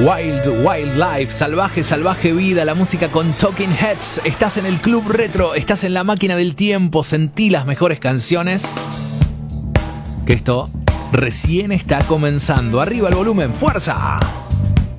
Wild, Wild Life, salvaje, salvaje vida, la música con Talking Heads. Estás en el Club Retro, estás en la máquina del tiempo, sentí las mejores canciones. Que esto recién está comenzando. Arriba el volumen, fuerza.